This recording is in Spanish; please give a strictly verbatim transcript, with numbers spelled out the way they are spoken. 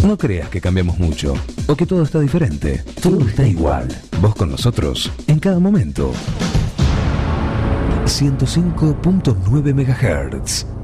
No creas que cambiamos mucho o que todo está diferente. Todo está igual. Vos con nosotros en cada momento. ciento cinco punto nueve megahertz.